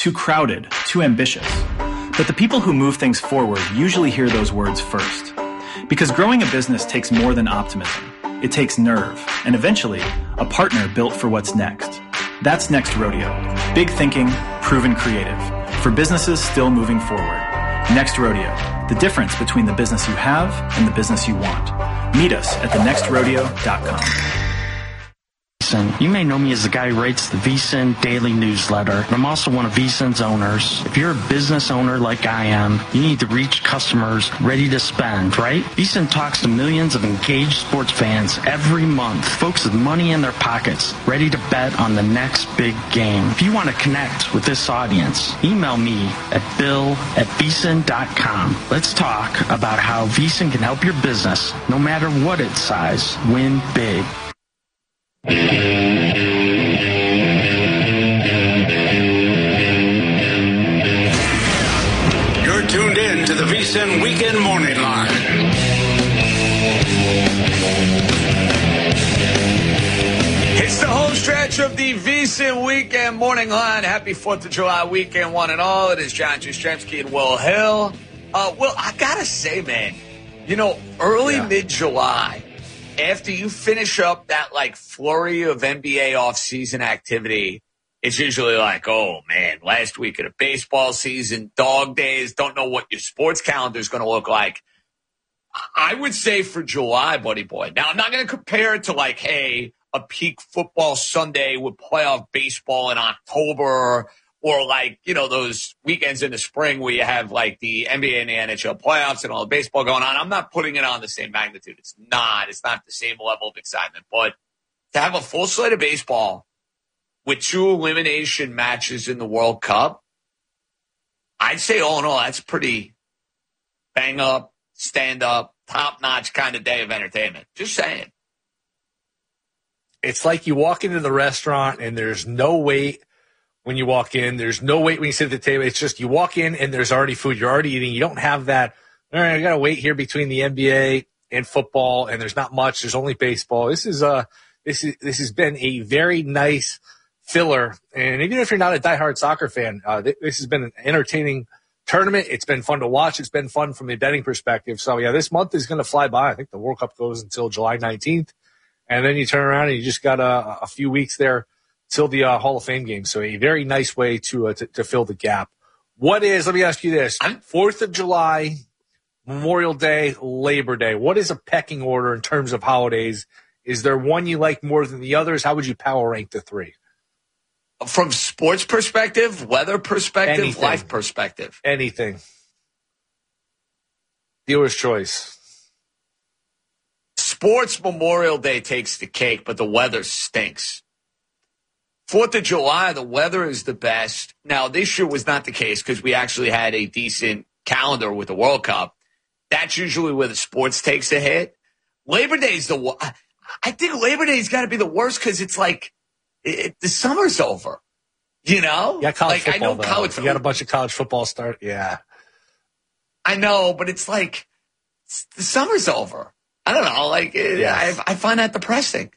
too crowded, too ambitious. But the people who move things forward usually hear those words first. Because growing a business takes more than optimism. It takes nerve, and eventually, a partner built for what's next. That's Next Rodeo. Big thinking, proven creative. For businesses still moving forward. Next Rodeo. The difference between the business you have and the business you want. Meet us at thenextrodeo.com. You may know me as the guy who writes the VSiN Daily Newsletter. I'm also one of VSiN's owners. If you're a business owner like I am, you need to reach customers ready to spend, right? VSiN talks to millions of engaged sports fans every month, folks with money in their pockets, ready to bet on the next big game. If you want to connect with this audience, email me at bill@vsin.com. Let's talk about how VSiN can help your business, no matter what its size, win big. You're tuned in to the VSiN Weekend Morning Line. It's the home stretch of the VSiN Weekend Morning Line. Happy 4th of July weekend, one and all. It is John Jastrzemski and Will Hill. Will, I gotta say, man, early mid-July, after you finish up that flurry of NBA offseason activity, it's usually like, oh man, last week of the baseball season, dog days, don't know what your sports calendar is going to look like. I would say for July, buddy boy. Now, I'm not going to compare it to a peak football Sunday with playoff baseball in October, or those weekends in the spring where you have the NBA and the NHL playoffs and all the baseball going on. I'm not putting it on the same magnitude. It's not the same level of excitement. But to have a full slate of baseball with 2 elimination matches in the World Cup, I'd say all in all, that's pretty bang up, stand up, top notch kind of day of entertainment. Just saying. It's like you walk into the restaurant and there's no wait. When you walk in, there's no wait when you sit at the table. It's just you walk in and there's already food. You're already eating. You don't have that, all right, I got to wait here between the NBA and football, and there's not much. There's only baseball. This has been a very nice filler. And even if you're not a diehard soccer fan, this has been an entertaining tournament. It's been fun to watch. It's been fun from a betting perspective. So, yeah, this month is going to fly by. I think the World Cup goes until July 19th. And then you turn around and you just got a few weeks there till the Hall of Fame game. So a very nice way to fill the gap. Let me ask you this. 4th of July, Memorial Day, Labor Day. What is a pecking order in terms of holidays? Is there one you like more than the others? How would you power rank the 3? From sports perspective, weather perspective, Anything. Life perspective. Anything. Dealer's choice. Sports Memorial Day takes the cake, but the weather stinks. 4th of July, the weather is the best. Now, this year was not the case because we actually had a decent calendar with the World Cup. That's usually where the sports takes a hit. Labor Day is I think Labor Day's got to be the worst because it's the summer's over. Yeah, college football. I know college football. You got a bunch of college football start. Yeah. I know, but it's the summer's over. I don't know. I find that depressing.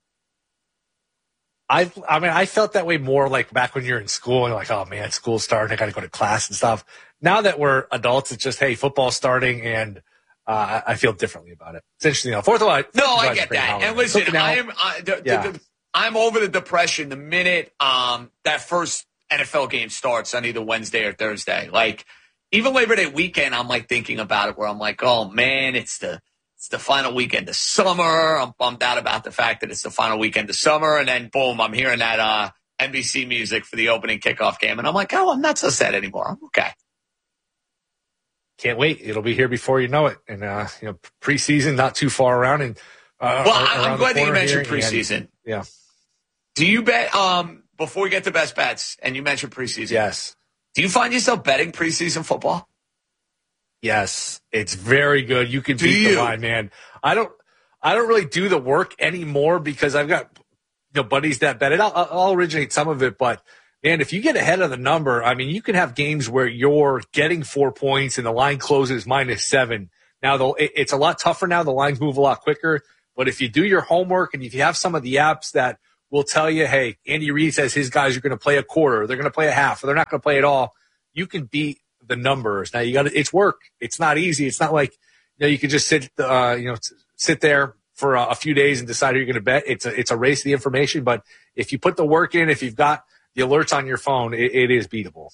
I felt that way more back when you're in school and oh man, school's starting. I got to go to class and stuff. Now that we're adults, it's just, hey, football's starting, and I feel differently about it. It's interesting. 4th of July. No, I get that. And listen, I'm over the depression the minute that first NFL game starts on either Wednesday or Thursday. Even Labor Day weekend, I'm thinking about it where I'm oh man, it's the final weekend of summer. I'm bummed out about the fact that it's the final weekend of summer. And then, boom, I'm hearing that NBC music for the opening kickoff game. And I'm I'm not so sad anymore. I'm okay. Can't wait. It'll be here before you know it. And, preseason, not too far around. And I'm glad that you mentioned preseason. Yeah. Do you bet, before we get to best bets, and you mentioned preseason? Yes. Do you find yourself betting preseason football? Yes, it's very good. You can beat the line, man. I don't really do the work anymore because I've got buddies that bet it. I'll originate some of it, but man, if you get ahead of the number, you can have games where you're getting 4 points and the line closes -7. Now, it's a lot tougher now. The lines move a lot quicker. But if you do your homework and if you have some of the apps that will tell you, hey, Andy Reid says his guys are going to play a quarter, they're going to play a half, or they're not going to play at all. You can beat the numbers. Now it's work. It's not easy. It's not like, you can just sit there for a few days and decide who you're going to bet. It's a race to the information. But if you put the work in, if you've got the alerts on your phone, it is beatable.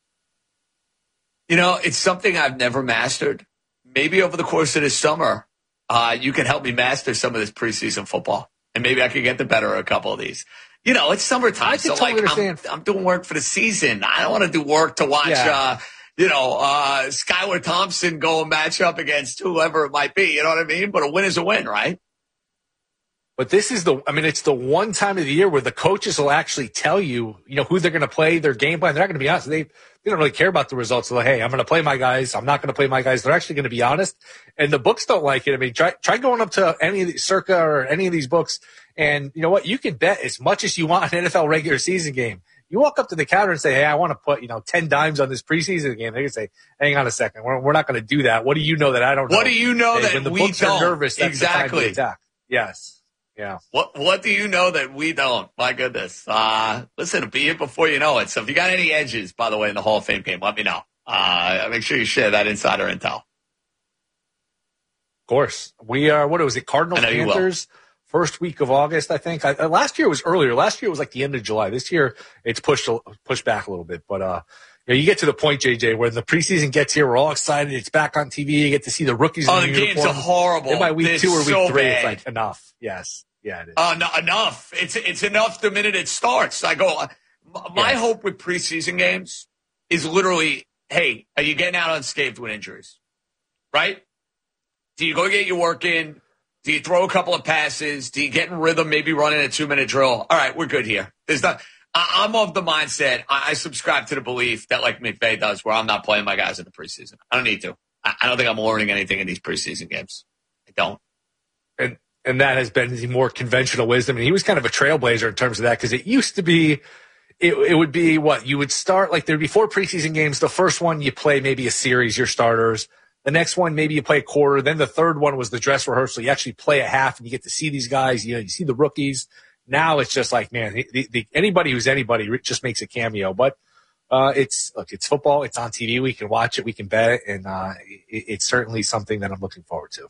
It's something I've never mastered. Maybe over the course of this summer, you can help me master some of this preseason football. And maybe I could get the better of a couple of these. It's summertime. So I'm doing work for the season. I don't want to do work to watch, Skylar Thompson go and match up against whoever it might be. You know what I mean? But a win is a win, right? But this is it's the one time of the year where the coaches will actually tell you, who they're going to play, their game plan. They're not going to be honest. They don't really care about the results. They're like, hey, I'm going to play my guys. I'm not going to play my guys. They're actually going to be honest. And the books don't like it. I mean, try going up to any of the Circa or any of these books. And you know what? You can bet as much as you want an NFL regular season game. You walk up to the counter and say, hey, I want to put, 10 dimes on this preseason game. They can say, hang on a second. We're not going to do that. What do you know that I don't know? What do you know that when the we books don't? Are nervous, that's exactly. The time to attack. Yes. Yeah. What do you know that we don't? My goodness. Listen, it'll be it before you know it. So if you got any edges, by the way, in the Hall of Fame game, let me know. Make sure you share that insider intel. Of course. We are, what was it, Cardinals, Panthers? First week of August, I think. Last year was earlier. Last year was like the end of July. This year, it's pushed back a little bit. But you get to the point, JJ, where the preseason gets here. We're all excited. It's back on TV. You get to see the rookies. Oh, the games are horrible. Then by week 2 or week 3, bad. it's like enough. Yes. Yeah, it is. No, enough. It's enough the minute it starts. My hope with preseason games is literally, hey, are you getting out unscathed with injuries? Right? Do you go get your work in? Do you throw a couple of passes? Do you get in rhythm, maybe running a 2-minute drill? All right, we're good here. I'm of the mindset, I subscribe to the belief that like McVay does, where I'm not playing my guys in the preseason. I don't need to. I don't think I'm learning anything in these preseason games. I don't. And that has been the more conventional wisdom. And he was kind of a trailblazer in terms of that, because it used to be, it would be what? You would start, like there'd be 4 preseason games. The first one, you play maybe a series, your starters. The next one, maybe you play a quarter. Then the third one was the dress rehearsal. You actually play a half and you get to see these guys. You see the rookies. Now it's just like, man, anybody who's anybody just makes a cameo. But it's football. It's on TV. We can watch it. We can bet it. And it's certainly something that I'm looking forward to.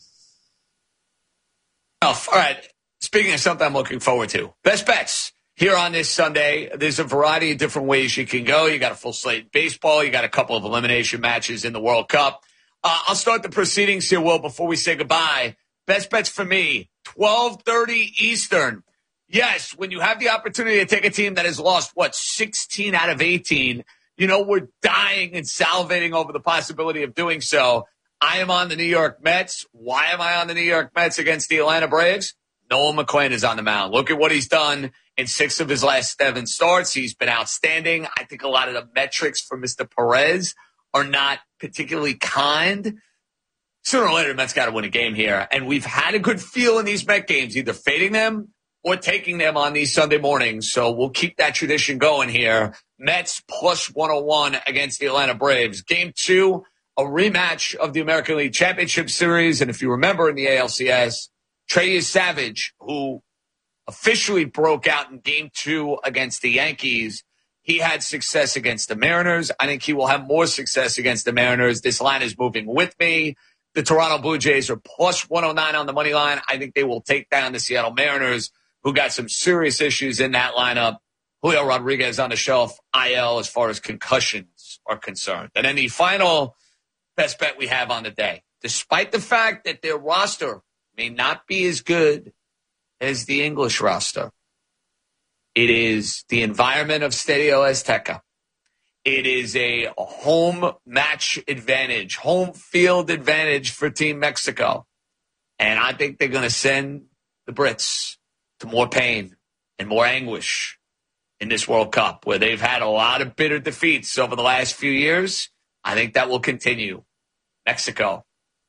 All right. Speaking of something I'm looking forward to, best bets here on this Sunday. There's a variety of different ways you can go. You got a full slate in baseball. You got a couple of elimination matches in the World Cup. I'll start the proceedings here, Will, before we say goodbye. Best bets for me, 12:30 Eastern. Yes, when you have the opportunity to take a team that has lost, 16 out of 18, we're dying and salivating over the possibility of doing so. I am on the New York Mets. Why am I on the New York Mets against the Atlanta Braves? Noah McClain is on the mound. Look at what he's done in 6 of his last 7 starts. He's been outstanding. I think a lot of the metrics for Mr. Perez are not particularly kind. Sooner or later, the Mets got to win a game here. And we've had a good feel in these Met games, either fading them or taking them on these Sunday mornings. So we'll keep that tradition going here. Mets plus 101 against the Atlanta Braves. Game 2, a rematch of the American League Championship Series. And if you remember in the ALCS, Trey Savage, who officially broke out in Game 2 against the Yankees, he had success against the Mariners. I think he will have more success against the Mariners. This line is moving with me. The Toronto Blue Jays are plus 109 on the money line. I think they will take down the Seattle Mariners, who got some serious issues in that lineup. Julio Rodriguez on the shelf, IL as far as concussions are concerned. And then the final best bet we have on the day, despite the fact that their roster may not be as good as the English roster, it is the environment of Stadio Azteca. It is a home match advantage, home field advantage for Team Mexico. And I think they're going to send the Brits to more pain and more anguish in this World Cup, where they've had a lot of bitter defeats over the last few years. I think that will continue. Mexico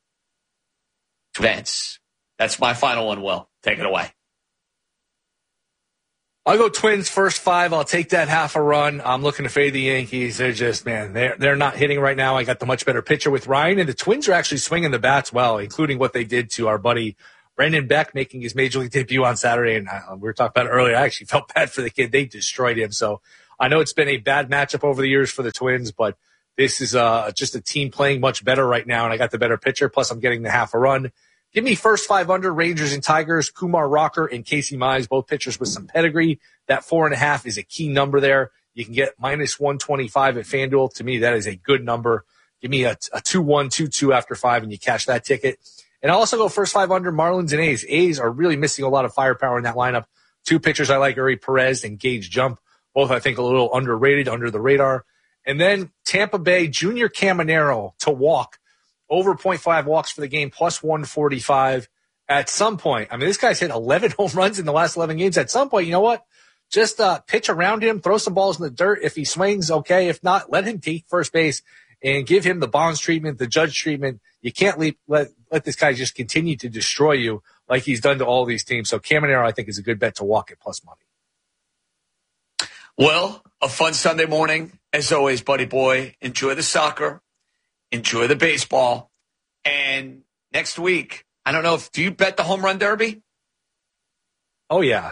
to advance. That's my final one, Will. Take it away. I'll go Twins first 5. I'll take that half a run. I'm looking to fade the Yankees. They're just, man, they're not hitting right now. I got the much better pitcher with Ryan, and the Twins are actually swinging the bats well, including what they did to our buddy Brandon Beck making his major league debut on Saturday, and we were talking about it earlier. I actually felt bad for the kid. They destroyed him. So I know it's been a bad matchup over the years for the Twins, but this is just a team playing much better right now, and I got the better pitcher, plus I'm getting the half a run. Give me first 5 under, Rangers and Tigers, Kumar Rocker and Casey Mize, both pitchers with some pedigree. That 4.5 is a key number there. You can get minus 125 at FanDuel. To me, that is a good number. Give me a 2-1, 2-2 after 5, and you cash that ticket. And I'll also go first 5 under, Marlins and A's. A's are really missing a lot of firepower in that lineup. 2 pitchers I like, Uri Perez and Gage Jump. Both, I think, a little underrated, under the radar. And then Tampa Bay, Junior Caminero to walk. Over 0.5 walks for the game, plus 145. At some point, I mean, this guy's hit 11 home runs in the last 11 games. At some point, you know what? Just pitch around him, throw some balls in the dirt. If he swings, okay. If not, let him take first base and give him the Bonds treatment, the Judge treatment. You can't let this guy just continue to destroy you like he's done to all these teams. So Caminero, I think, is a good bet to walk at plus money. Well, a fun Sunday morning. As always, buddy boy, enjoy the soccer, enjoy the baseball. And next week, I don't know do you bet the home run derby? Oh, yeah.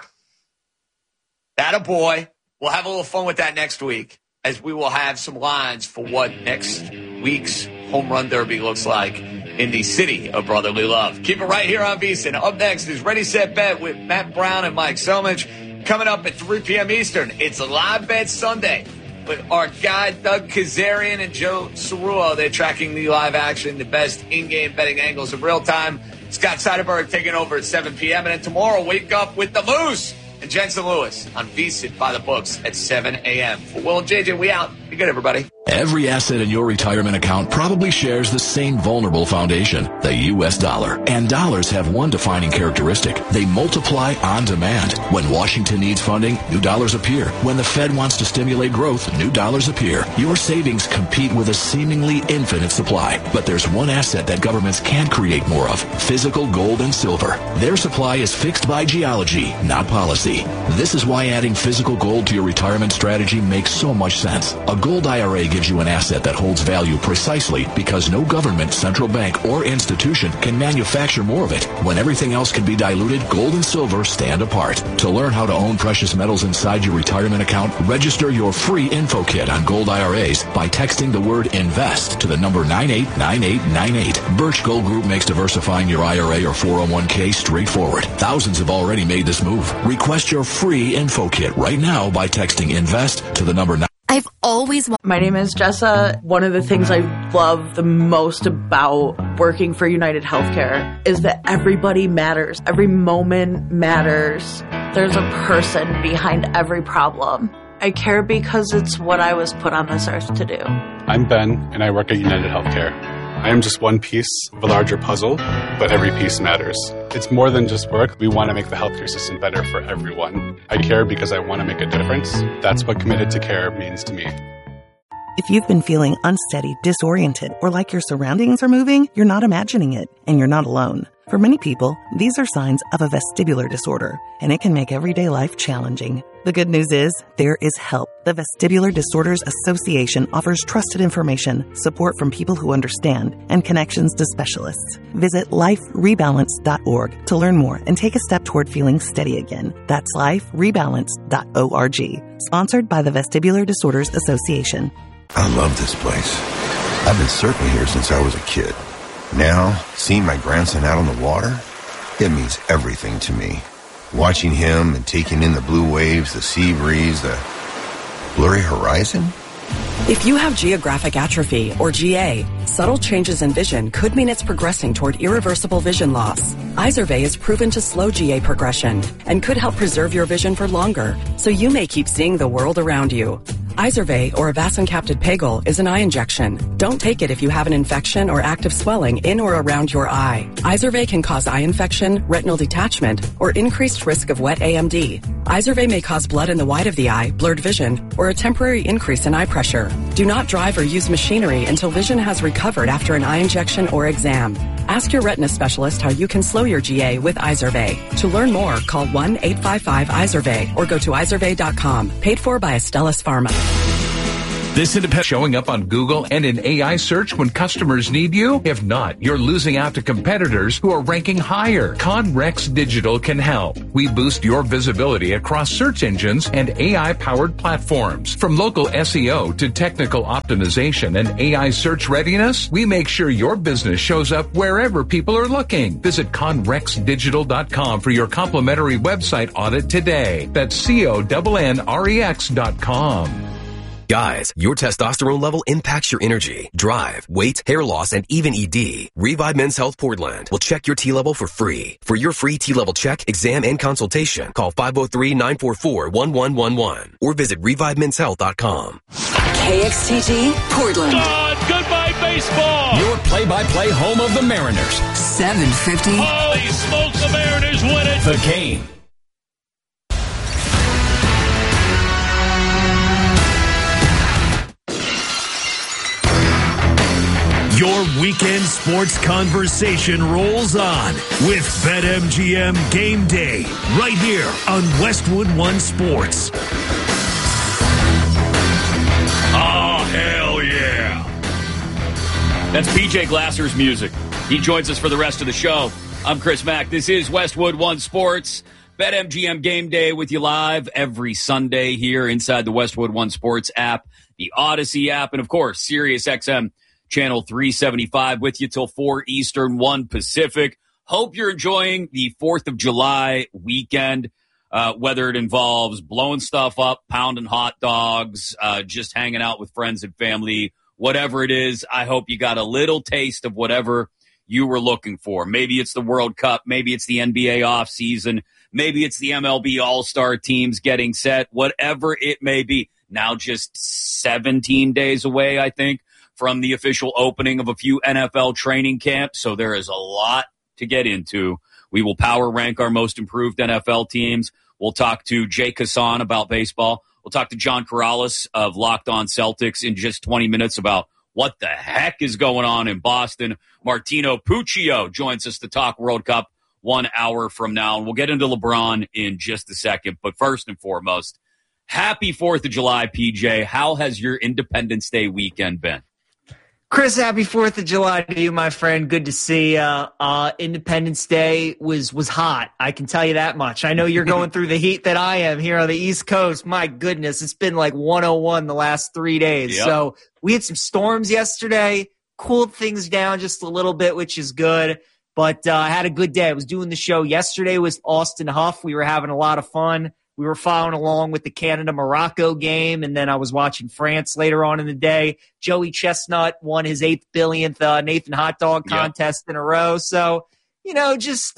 Attaboy. We'll have a little fun with that next week, as we will have some lines for what next week's home run derby looks like in the city of brotherly love. Keep it right here on VSiN. Up next is Ready, Set, Bet with Matt Brown and Mike Selmich. Coming up at 3 p.m. Eastern, it's a Live Bet Sunday with our guy Doug Kazarian and Joe Cerullo. They're tracking the live action, the best in-game betting angles in real time. Scott Seidenberg taking over at 7 p.m. And then tomorrow, wake up with the Moose and Jensen Lewis on VSiN by the books at 7 a.m. For Will and JJ, we out. Be good, everybody. Every asset in your retirement account probably shares the same vulnerable foundation, the U.S. dollar. And dollars have one defining characteristic. They multiply on demand. When Washington needs funding, new dollars appear. When the Fed wants to stimulate growth, new dollars appear. Your savings compete with a seemingly infinite supply. But there's one asset that governments can't create more of: physical gold and silver. Their supply is fixed by geology, not policy. This is why adding physical gold to your retirement strategy makes so much sense. A gold IRA gives you an asset that holds value precisely because no government, central bank, or institution can manufacture more of it. When everything else can be diluted, gold and silver stand apart. To learn how to own precious metals inside your retirement account, register your free info kit on gold IRAs by texting the word INVEST to the number 989898. Birch Gold Group makes diversifying your IRA or 401k straightforward. Thousands have already made this move. Request your free info kit right now by texting INVEST to the number 9. I've always My name is Jessa. One of the things I love the most about working for United Healthcare is that everybody matters. Every moment matters. There's a person behind every problem. I care because it's what I was put on this earth to do. I'm Ben, and I work at United Healthcare. I am just one piece of a larger puzzle, but every piece matters. It's more than just work. We want to make the healthcare system better for everyone. I care because I want to make a difference. That's what committed to care means to me. If you've been feeling unsteady, disoriented, or like your surroundings are moving, you're not imagining it, and you're not alone. For many people, these are signs of a vestibular disorder, and it can make everyday life challenging. The good news is, there is help. The Vestibular Disorders Association offers trusted information, support from people who understand, and connections to specialists. Visit liferebalance.org to learn more and take a step toward feeling steady again. That's liferebalance.org. Sponsored by the Vestibular Disorders Association. I love this place. I've been surfing here since I was a kid. Now, seeing my grandson out on the water, it means everything to me. Watching him and taking in the blue waves, the sea breeze, the blurry horizon. If you have geographic atrophy, or GA, subtle changes in vision could mean it's progressing toward irreversible vision loss. Izervay is proven to slow GA progression and could help preserve your vision for longer, so you may keep seeing the world around you. Izervay, or avacincaptad pegol, is an eye injection. Don't take it if you have an infection or active swelling in or around your eye. Izervay can cause eye infection, retinal detachment, or increased risk of wet AMD. Izervay may cause blood in the white of the eye, blurred vision, or a temporary increase in eye pressure. Do not drive or use machinery until vision has recovered after an eye injection or exam. Ask your retina specialist how you can slow your GA with Izervay. To learn more, call 1-855-IZERVAY or go to izervay.com. Paid for by Astellas Pharma. This independent showing up on Google and in AI search when customers need you? If not, you're losing out to competitors who are ranking higher. Conrex Digital can help. We boost your visibility across search engines and AI-powered platforms. From local SEO to technical optimization and AI search readiness, we make sure your business shows up wherever people are looking. Visit conrexdigital.com for your complimentary website audit today. That's CONNREX.com. Guys, your testosterone level impacts your energy, drive, weight, hair loss, and even ED. Revive Men's Health Portland will check your T level for free. For your free T level check, exam, and consultation, call 503-944-1111 or visit ReviveMen'sHealth.com. KXTG Portland. Goodbye baseball. Your play-by-play home of the Mariners. 750. Holy smokes, the Mariners win it. The Game. Your weekend sports conversation rolls on with BetMGM Game Day right here on Westwood One Sports. Oh, hell yeah. That's PJ Glasser's music. He joins us for the rest of the show. I'm Chris Mack. This is Westwood One Sports. BetMGM Game Day with you live every Sunday here inside the Westwood One Sports app, the Odyssey app, and, of course, SiriusXM Channel 375 with you till 4 Eastern, 1 Pacific. Hope you're enjoying the 4th of July weekend, whether it involves blowing stuff up, pounding hot dogs, just hanging out with friends and family, whatever it is. I hope you got a little taste of whatever you were looking for. Maybe it's the World Cup. Maybe it's the NBA offseason. Maybe it's the MLB All-Star teams getting set. Whatever it may be. Now just 17 days away, I think, from the official opening of a few NFL training camps. So there is a lot to get into. We will power rank our most improved NFL teams. We'll talk to Jay Kassan about baseball. We'll talk to John Corrales of Locked On Celtics in just 20 minutes about what the heck is going on in Boston. Martino Puccio joins us to talk World Cup 1 hour from now. And we'll get into LeBron in just a second. But first and foremost, happy 4th of July, PJ. How has your Independence Day weekend been? Chris, happy 4th of July to you, my friend. Good to see you. Independence Day was hot. I can tell you that much. I know you're going through the heat that I am here on the East Coast. My goodness, it's been like 101 the last 3 days. Yep. So we had some storms yesterday, cooled things down just a little bit, which is good. But I had a good day. I was doing the show yesterday with Austin Huff. We were having a lot of fun. We were following along with the Canada-Morocco game, and then I was watching France later on in the day. Joey Chestnut won his 8th billionth Nathan Hot Dog contest in a row. So, just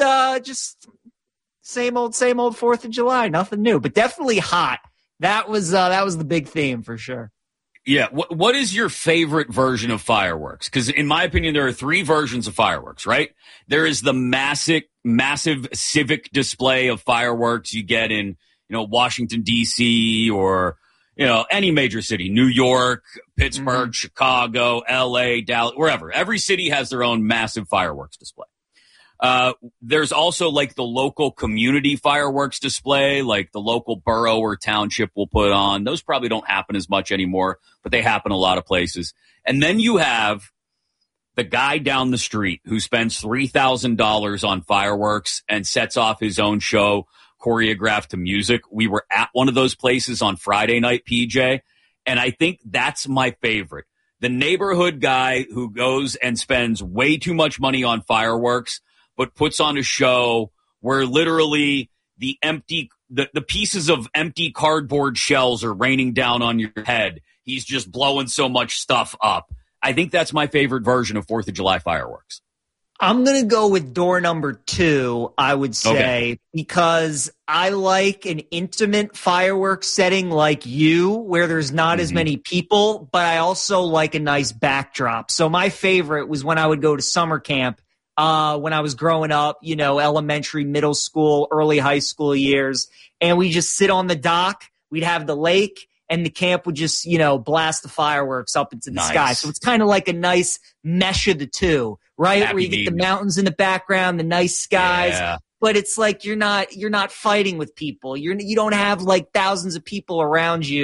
same old 4th of July, nothing new, but definitely hot. That was the big theme for sure. Yeah. What is your favorite version of fireworks? Because in my opinion, there are 3 versions of fireworks, right? There is the massive civic display of fireworks you get in, Washington, D.C. or, any major city, New York, Pittsburgh, Chicago, L.A., Dallas, wherever. Every city has their own massive fireworks display. There's also like the local community fireworks display, like the local borough or township will put on. Those probably don't happen as much anymore, but they happen a lot of places. And then you have the guy down the street who spends $3,000 on fireworks and sets off his own show choreographed to music. We were at one of those places on Friday night, PJ, and I think that's my favorite. The neighborhood guy who goes and spends way too much money on fireworks, but puts on a show where literally the pieces of empty cardboard shells are raining down on your head. He's just blowing so much stuff up. I think that's my favorite version of 4th of July fireworks. I'm going to go with door number 2, I would say, because I like an intimate fireworks setting like you, where there's not as many people, but I also like a nice backdrop. So my favorite was when I would go to summer camp when I was growing up, elementary, middle school, early high school years, and we just sit on the dock. We'd have the lake, and the camp would just, blast the fireworks up into the sky. So it's kind of like a nice mesh of the two, right? Happy where you get the mountains in the background, the nice skies, but it's like you're not fighting with people. You don't have like thousands of people around you.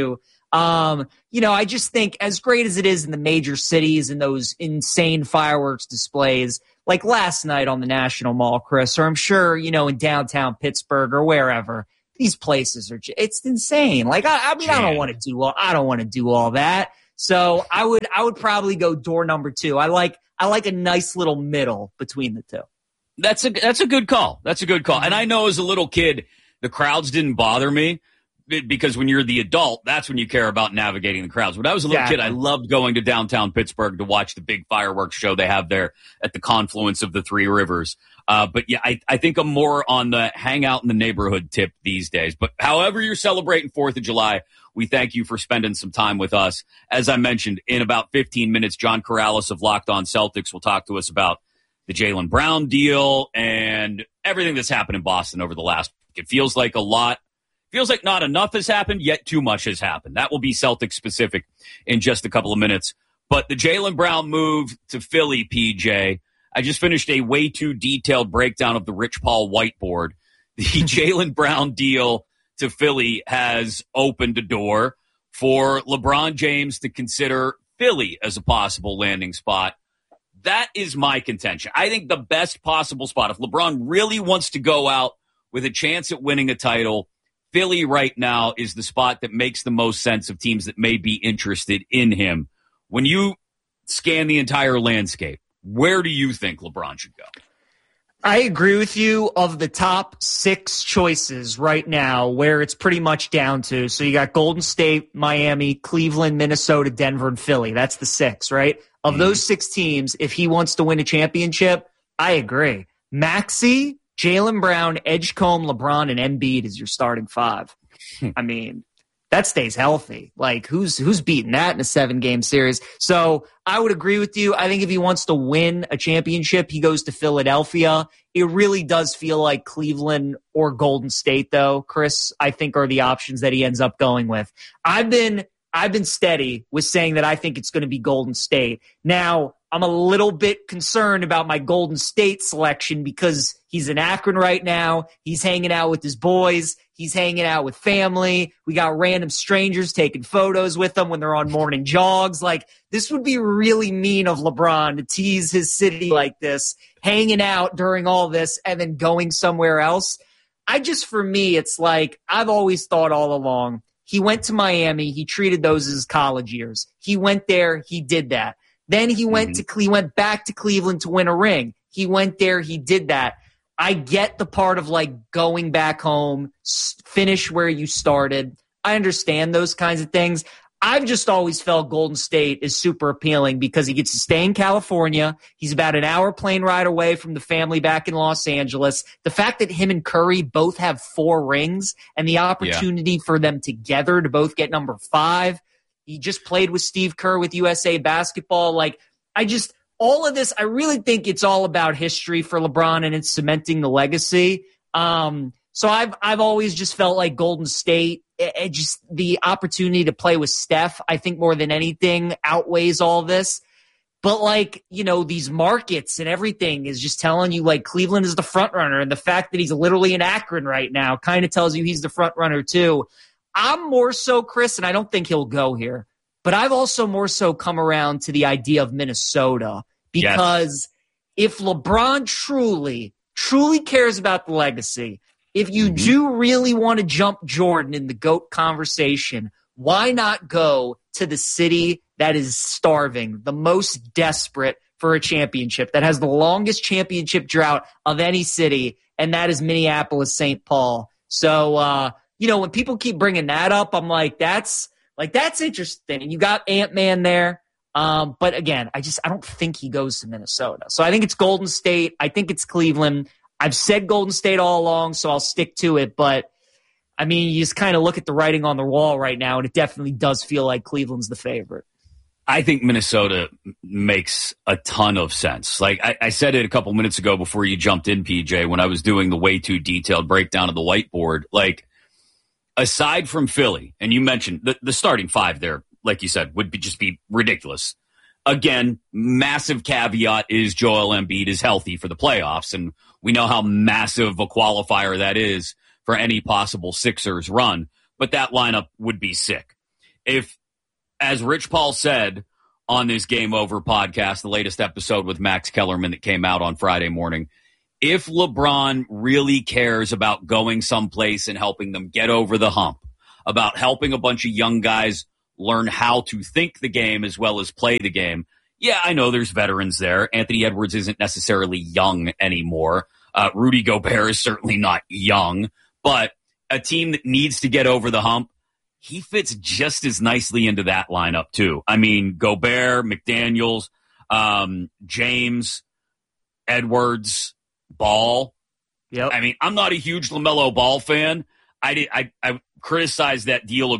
I just think as great as it is in the major cities and those insane fireworks displays, like last night on the National Mall, Chris, or I'm sure, in downtown Pittsburgh or wherever, these places it's insane. Like, I don't want to do all that. So I would probably go door number 2. I like a nice little middle between the two. That's a good call. That's a good call. And I know as a little kid, the crowds didn't bother me because when you're the adult, that's when you care about navigating the crowds. When I was a little kid, I loved going to downtown Pittsburgh to watch the big fireworks show they have there at the confluence of the three rivers. But yeah, I think I'm more on the hang out in the neighborhood tip these days. But however you're celebrating 4th of July, we thank you for spending some time with us. As I mentioned, in about 15 minutes, John Corrales of Locked On Celtics will talk to us about the Jaylen Brown deal and everything that's happened in Boston over the last week. It feels like a lot. Feels like not enough has happened, yet too much has happened. That will be Celtics specific in just a couple of minutes. But the Jaylen Brown move to Philly, PJ, I just finished a way too detailed breakdown of the Rich Paul whiteboard. The Jaylen Brown deal to Philly has opened a door for LeBron James to consider Philly as a possible landing spot. That is my contention. I think the best possible spot, if LeBron really wants to go out with a chance at winning a title, Philly right now is the spot that makes the most sense of teams that may be interested in him. When you scan the entire landscape, where do you think LeBron should go? I agree with you. Of the top 6 choices right now, where it's pretty much down to, so you got Golden State, Miami, Cleveland, Minnesota, Denver, and Philly. That's the 6, right? Of those 6 teams, if he wants to win a championship, I agree. Maxey, Jaylen Brown, Edgecombe, LeBron, and Embiid is your starting 5. I mean, that stays healthy. Like, who's beating that in a 7-game series? So I would agree with you. I think if he wants to win a championship, he goes to Philadelphia. It really does feel like Cleveland or Golden State, though, Chris, I think are the options that he ends up going with. I've been steady with saying that I think it's going to be Golden State. Now, I'm a little bit concerned about my Golden State selection because he's in Akron right now. He's hanging out with his boys. He's hanging out with family. We got random strangers taking photos with him when they're on morning jogs. Like, this would be really mean of LeBron to tease his city like this, hanging out during all this and then going somewhere else. For me, it's like I've always thought all along, he went to Miami. He treated those as college years. He went there. He did that. Then he went back to Cleveland to win a ring. He went there. He did that. I get the part of like going back home, finish where you started. I understand those kinds of things. I've just always felt Golden State is super appealing because he gets to stay in California. He's about an hour plane ride away from the family back in Los Angeles. The fact that him and Curry both have 4 rings and the opportunity for them together to both get number 5. He just played with Steve Kerr with USA Basketball. All of this, I really think it's all about history for LeBron and it's cementing the legacy. So I've always just felt like Golden State, just the opportunity to play with Steph, I think more than anything outweighs all this. But these markets and everything is just telling you like Cleveland is the front runner, and the fact that he's literally in Akron right now kind of tells you he's the front runner too. I'm more so, Chris, and I don't think he'll go here, but I've also more so come around to the idea of Minnesota because if LeBron truly cares about the legacy, if you do really want to jump Jordan in the GOAT conversation, why not go to the city that is starving, the most desperate for a championship, that has the longest championship drought of any city, and that is Minneapolis-St. Paul. So, when people keep bringing that up, I'm like, that's interesting. And you got Ant-Man there. But again, I don't think he goes to Minnesota. So I think it's Golden State. I think it's Cleveland. I've said Golden State all along, so I'll stick to it. But, I mean, you just kind of look at the writing on the wall right now, and it definitely does feel like Cleveland's the favorite. I think Minnesota makes a ton of sense. Like I said it a couple minutes ago before you jumped in, PJ, when I was doing the way too detailed breakdown of the whiteboard. Like, aside from Philly, and you mentioned the starting 5 there, like you said, would just be ridiculous. Again, massive caveat is Joel Embiid is healthy for the playoffs, and we know how massive a qualifier that is for any possible Sixers run, but that lineup would be sick. if, as Rich Paul said on this Game Over podcast, the latest episode with Max Kellerman that came out on Friday morning, if LeBron really cares about going someplace and helping them get over the hump, about helping a bunch of young guys learn how to think the game as well as play the game, yeah, I know there's veterans there. Anthony Edwards isn't necessarily young anymore. Rudy Gobert is certainly not young, but a team that needs to get over the hump, he fits just as nicely into that lineup too. I mean, Gobert, McDaniels, James, Edwards, Ball. Yep. I mean, I'm not a huge LaMelo Ball fan. I criticized that deal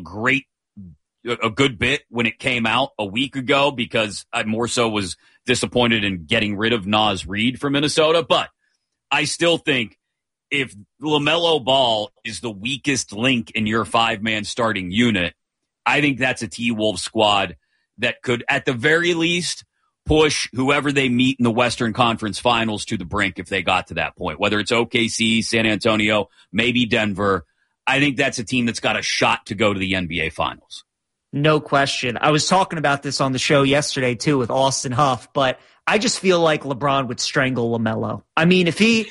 a good bit when it came out a week ago because I more so was disappointed in getting rid of Naz Reid from Minnesota. But I still think if LaMelo Ball is the weakest link in your 5-man starting unit, I think that's a T-Wolves squad that could, at the very least, push whoever they meet in the Western Conference Finals to the brink if they got to that point. Whether it's OKC, San Antonio, maybe Denver, I think that's a team that's got a shot to go to the NBA Finals. No question. I was talking about this on the show yesterday, too, with Austin Huff, but I just feel like LeBron would strangle LaMelo. I mean, if he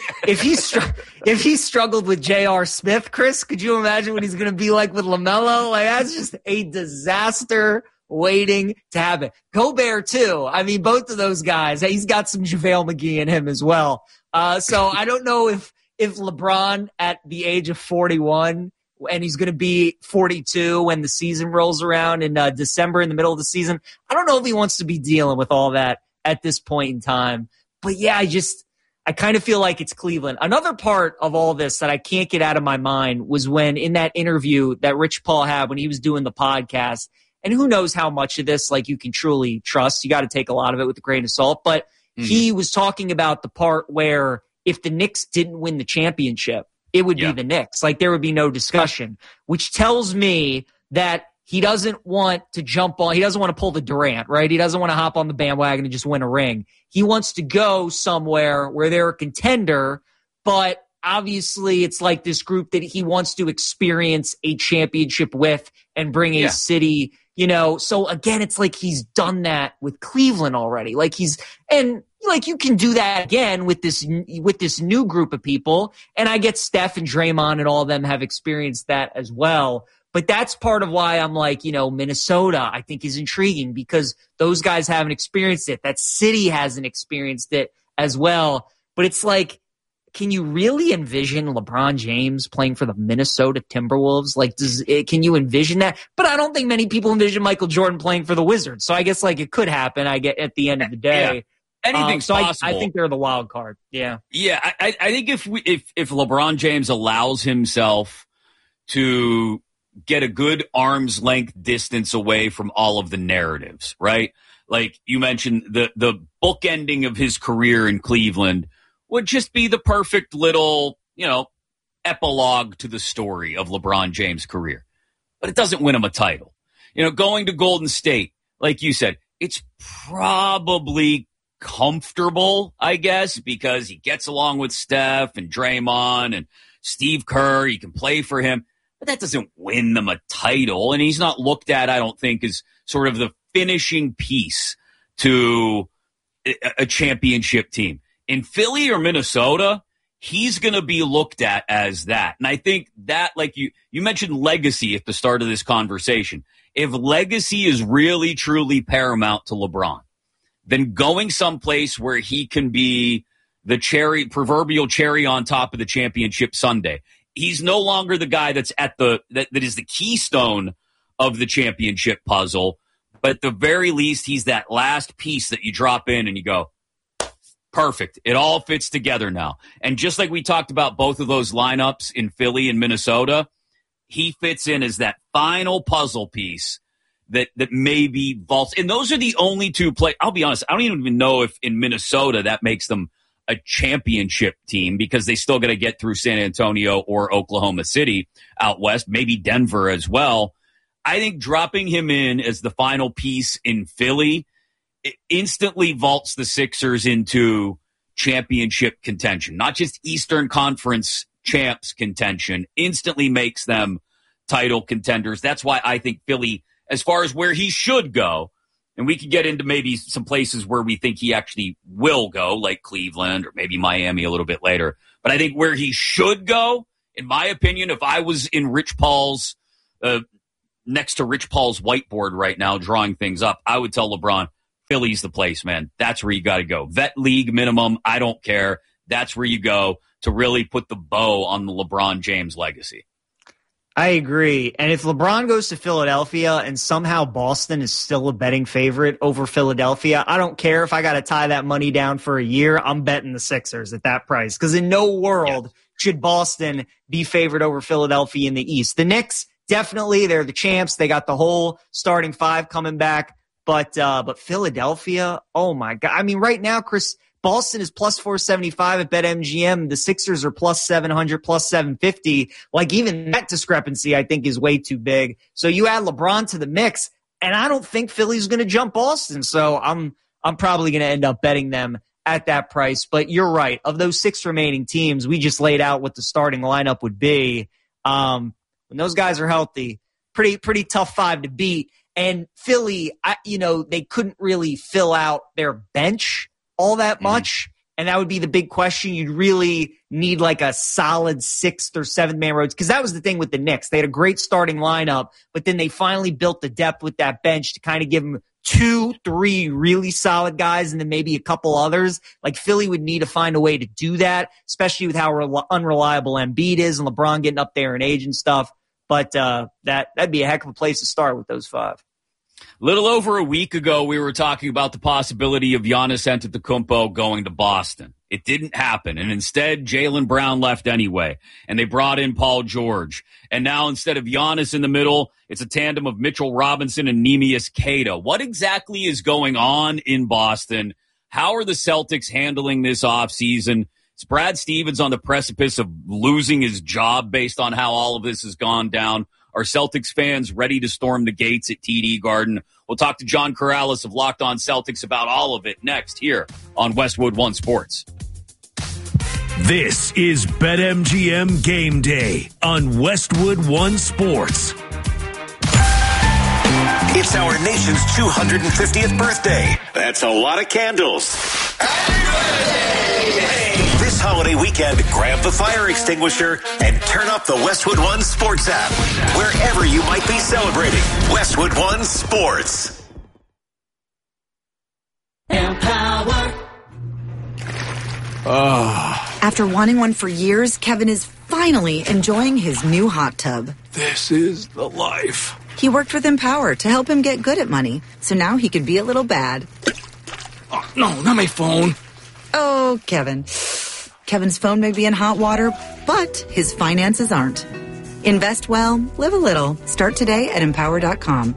struggled with J.R. Smith, Chris, could you imagine what he's going to be like with LaMelo? Like, that's just a disaster waiting to happen. Gobert, too. I mean, both of those guys, he's got some JaVale McGee in him as well. So I don't know if LeBron at the age of 41, and he's going to be 42 when the season rolls around in December in the middle of the season, I don't know if he wants to be dealing with all that at this point in time. But yeah, I kind of feel like it's Cleveland. Another part of all this that I can't get out of my mind was when in that interview that Rich Paul had when he was doing the podcast, and who knows how much of this like you can truly trust. You got to take a lot of it with a grain of salt. But he was talking about the part where if the Knicks didn't win the championship, it would be the Knicks. Like there would be no discussion, which tells me that he doesn't want to jump on. He doesn't want to pull the Durant, right? He doesn't want to hop on the bandwagon and just win a ring. He wants to go somewhere where they're a contender, but obviously it's like this group that he wants to experience a championship with and bring a city, you know. So again, it's like he's done that with Cleveland already. Like you can do that again with this new group of people. And I get Steph and Draymond and all of them have experienced that as well. But that's part of why I'm like, you know, Minnesota I think is intriguing because those guys haven't experienced it. That city hasn't experienced it as well. But it's like, can you really envision LeBron James playing for the Minnesota Timberwolves? Like, can you envision that? But I don't think many people envision Michael Jordan playing for the Wizards. So I guess like it could happen. I get at the end of the day. Yeah. Anything's possible. I think they're the wild card. Yeah. Yeah. I think if LeBron James allows himself to get a good arm's length distance away from all of the narratives, right? Like you mentioned, the bookending of his career in Cleveland would just be the perfect little, you know, epilogue to the story of LeBron James' career. But it doesn't win him a title. You know, going to Golden State, like you said, it's probably comfortable, I guess, because he gets along with Steph and Draymond and Steve Kerr. He can play for him, but that doesn't win them a title. And he's not looked at, I don't think, as sort of the finishing piece to a championship team. In Philly or Minnesota, he's going to be looked at as that. And I think that, like you mentioned legacy at the start of this conversation. If legacy is really, truly paramount to LeBron, then going someplace where he can be the proverbial cherry on top of the championship sundae. He's no longer the guy that's that is the keystone of the championship puzzle, but at the very least, he's that last piece that you drop in and you go, perfect. It all fits together now. And just like we talked about both of those lineups in Philly and Minnesota, he fits in as that final puzzle piece that maybe vaults. And those are the only two I'll be honest, I don't even know if in Minnesota that makes them a championship team because they still got to get through San Antonio or Oklahoma City out west, maybe Denver as well. I think dropping him in as the final piece in Philly, it instantly vaults the Sixers into championship contention, not just Eastern Conference champs contention, instantly makes them title contenders. That's why I think Philly as far as where he should go, and we could get into maybe some places where we think he actually will go, like Cleveland or maybe Miami a little bit later. But I think where he should go, in my opinion, if I was in Rich Paul's, next to Rich Paul's whiteboard right now drawing things up, I would tell LeBron, Philly's the place, man. That's where you got to go. Vet league minimum, I don't care. That's where you go to really put the bow on the LeBron James legacy. I agree. And if LeBron goes to Philadelphia and somehow Boston is still a betting favorite over Philadelphia, I don't care if I got to tie that money down for a year. I'm betting the Sixers at that price because in no world should Boston be favored over Philadelphia in the East. The Knicks, definitely, they're the champs. They got the whole starting five coming back. But Philadelphia, oh my God. I mean, right now, Chris, Boston is plus 475 at BetMGM. The Sixers are plus 700, plus 750. Like, even that discrepancy, I think, is way too big. So you add LeBron to the mix, and I don't think Philly's going to jump Boston. So I'm probably going to end up betting them at that price. But you're right. Of those 6 remaining teams, we just laid out what the starting lineup would be. When those guys are healthy, pretty tough 5 to beat. And Philly, they couldn't really fill out their bench all that much, and that would be the big question. You'd really need like a solid 6th or 7th man road, because that was the thing with the Knicks. They had a great starting lineup, but then they finally built the depth with that bench to kind of give them 2-3 really solid guys and then maybe a couple others. Like, Philly would need to find a way to do that, especially with how unreliable Embiid is and LeBron getting up there in age and stuff. But that'd be a heck of a place to start with those 5. Little over a week ago, we were talking about the possibility of Giannis Antetokounmpo going to Boston. It didn't happen, and instead, Jaylen Brown left anyway, and they brought in Paul George. And now, instead of Giannis in the middle, it's a tandem of Mitchell Robinson and Neemias Queta. What exactly is going on in Boston? How are the Celtics handling this offseason? Is Brad Stevens on the precipice of losing his job based on how all of this has gone down? Are Celtics fans ready to storm the gates at TD Garden? We'll talk to John Corrales of Locked On Celtics about all of it next here on Westwood One Sports. This is BetMGM Game Day on Westwood One Sports. It's our nation's 250th birthday. That's a lot of candles. This holiday weekend, grab the fire extinguisher and turn up the Westwood One Sports app. Wherever you might be celebrating, Westwood One Sports. Empower. After wanting one for years, Kevin is finally enjoying his new hot tub. This is the life. He worked with Empower to help him get good at money, so now he can be a little bad. Oh, no, not my phone. Oh, Kevin. Kevin's phone may be in hot water, but his finances aren't. Invest well, live a little. Start today at Empower.com.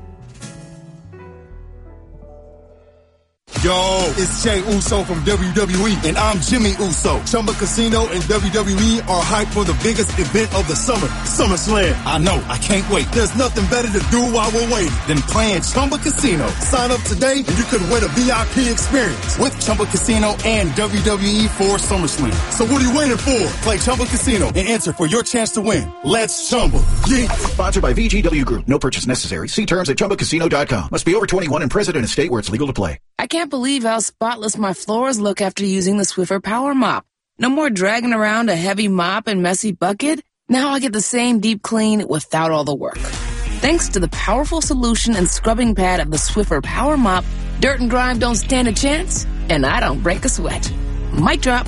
Yo, it's Jey Uso from WWE, and I'm Jimmy Uso. Chumba Casino and WWE are hyped for the biggest event of the summer, SummerSlam. I know, I can't wait. There's nothing better to do while we're waiting than playing Chumba Casino. Sign up today and you could win a VIP experience with Chumba Casino and WWE for SummerSlam. So what are you waiting for? Play Chumba Casino and enter for your chance to win. Let's Chumba. Yeah. Sponsored by VGW Group. No purchase necessary. See terms at ChumbaCasino.com. Must be over 21 and present in a state where it's legal to play. I can't believe how spotless my floors look after using the Swiffer Power Mop. No more dragging around a heavy mop and messy bucket. Now I get the same deep clean without all the work. Thanks to the powerful solution and scrubbing pad of the Swiffer Power Mop, dirt and grime don't stand a chance, and I don't break a sweat. Mic drop.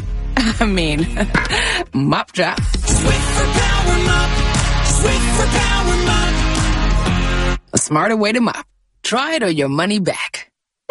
Mop drop. Swiffer Power Mop. Swiffer Power Mop. A smarter way to mop. Try it or your money back.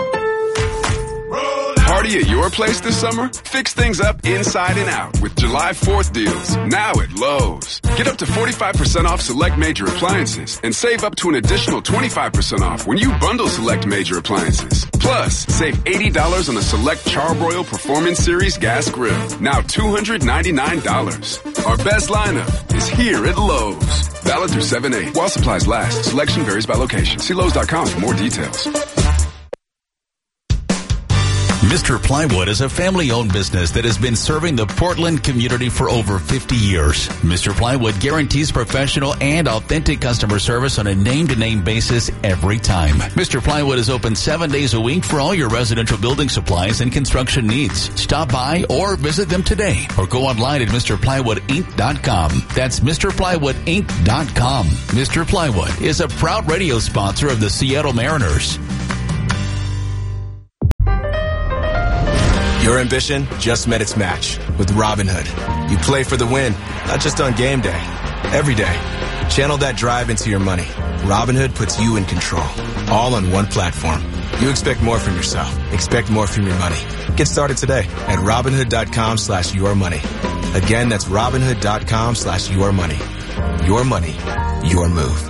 Party at your place this summer? Fix things up inside and out with July 4th deals, now at Lowe's. Get up to 45% off select major appliances and save up to an additional 25% off when you bundle select major appliances. Plus, save $80 on a select Charbroil Performance Series gas grill, now $299. Our best lineup is here at Lowe's. Valid through 7/8 while supplies last. Selection varies by location. See Lowe's.com for more details. Mr. Plywood is a family-owned business that has been serving the Portland community for over 50 years. Mr. Plywood guarantees professional and authentic customer service on a name-to-name basis every time. Mr. Plywood is open 7 days a week for all your residential building supplies and construction needs. Stop by or visit them today or go online at MrPlywoodInc.com. That's MrPlywoodInc.com. Mr. Plywood is a proud radio sponsor of the Seattle Mariners. Your ambition just met its match with Robinhood. You play for the win, not just on game day, every day. Channel that drive into your money. Robinhood puts you in control, all on one platform. You expect more from yourself. Expect more from your money. Get started today at Robinhood.com/yourmoney. Again, that's Robinhood.com/yourmoney. Your money, your move.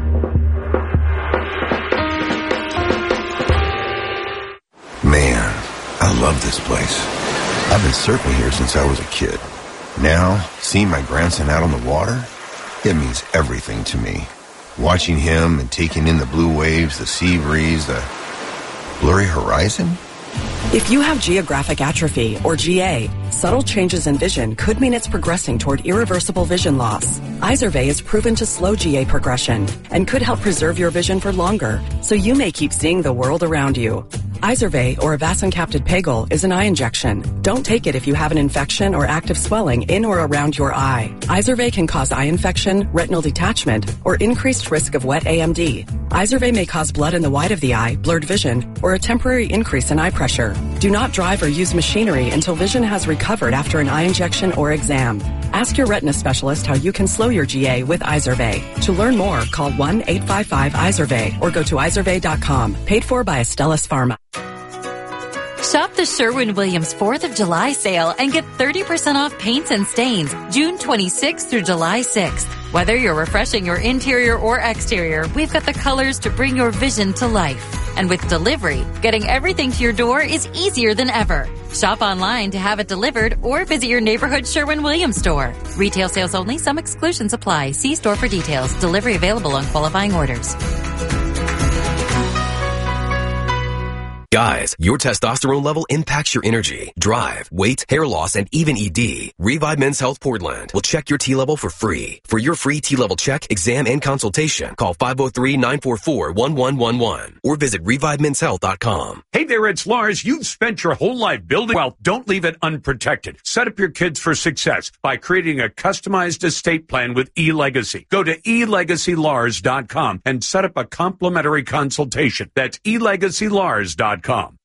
Man, I love this place. I've been surfing here since I was a kid. Now, seeing my grandson out on the water, it means everything to me. Watching him and taking in the blue waves, the sea breeze, the blurry horizon. If you have geographic atrophy, or GA, subtle changes in vision could mean it's progressing toward irreversible vision loss. Izervay is proven to slow GA progression and could help preserve your vision for longer, so you may keep seeing the world around you. Izervay, or avacincaptad pegol, is an eye injection. Don't take it if you have an infection or active swelling in or around your eye. Izervay can cause eye infection, retinal detachment, or increased risk of wet AMD. Izervay may cause blood in the white of the eye, blurred vision, or a temporary increase in eye pressure. Do not drive or use machinery until vision has recovered after an eye injection or exam. Ask your retina specialist how you can slow your GA with Izervay. To learn more, call 1-855-IZERVAY or go to izervay.com. Paid for by Astellas Pharma. Shop the Sherwin-Williams 4th of July sale and get 30% off paints and stains June 26th through July 6th. Whether you're refreshing your interior or exterior, we've got the colors to bring your vision to life. And with delivery, getting everything to your door is easier than ever. Shop online to have it delivered or visit your neighborhood Sherwin-Williams store. Retail sales only. Some exclusions apply. See store for details. Delivery available on qualifying orders. Guys, your testosterone level impacts your energy, drive, weight, hair loss, and even ED. Revive Men's Health Portland will check your T level for free. For your free T level check, exam, and consultation, call 503-944-1111 or visit ReviveMen'sHealth.com. Hey there, it's Lars. You've spent your whole life building wealth. Don't leave it unprotected. Set up your kids for success by creating a customized estate plan with eLegacy. Go to eLegacyLars.com and set up a complimentary consultation. That's eLegacyLars.com.